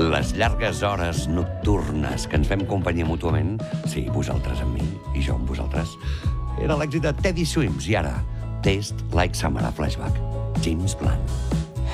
Les llargues hores nocturnes que ens fem companyia mútuament, sí, vosaltres amb mi i jo amb vosaltres, era l'èxit de Teddy Swims i ara Taste Like Summer a Flashback, James Blunt.